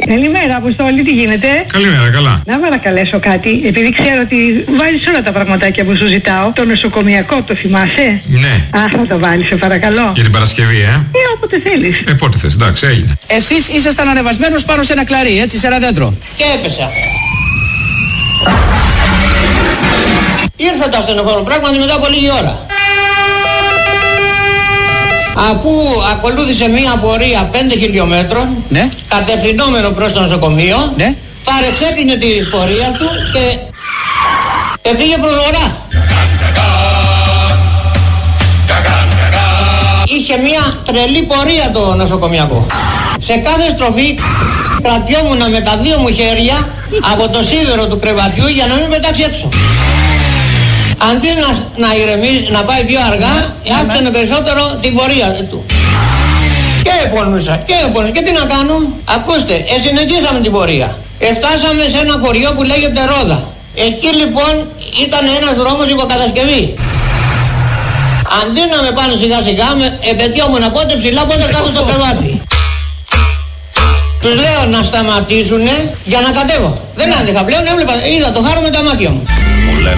Καλημέρα, Αποστόλη, τι γίνεται? Καλημέρα, καλά. Να παρακαλέσω κάτι, επειδή ξέρω ότι βάζεις όλα τα πραγματάκια που σου ζητάω. Το νοσοκομιακό, το θυμάσαι? Ναι. Α, θα το βάλεις, σε παρακαλώ. Για την Παρασκευή, όποτε θέλεις. Πότε θες, εντάξει, έγινε. Εσείς ήσασταν ανεβασμένος πάνω σε ένα κλαρί, έτσι, σε ένα δέντρο. Και έπεσα. Ήρθα το ασθενοφόρο πράγματι μετά από λίγη ώρα. Αφού ακολούθησε μία πορεία 5 χιλιόμετρων, ναι, κατευθυνόμενο προς το νοσοκομείο, ναι, παρεξέκλεινε τη πορεία του και πήγε προς βορρά. Είχε μία τρελή πορεία το νοσοκομιακό. Σε κάθε στροφή κρατιόμουν με τα δύο μου χέρια από το σίδερο του κρεβατιού για να μην πετάξει έξω. Αντί να ηρεμήσει, να πάει πιο αργά, άφησανε περισσότερο την πορεία του. Και επώνυσα, και τι να κάνω? Ακούστε, συνεχίσαμε την πορεία. Φτάσαμε σε ένα χωριό που λέγεται Ρόδα. Εκεί λοιπόν ήταν ένας δρόμος υποκατασκευή. Αντί να με πάνε σιγά σιγά, επαιτειόμουν πότε ψηλά, πότε κάτω στο κρεβάτι. Τους λέω να σταματήσουνε για να κατέβω. Δεν άντεχα πλέον, είδα το χάρο με τα μάτια μου.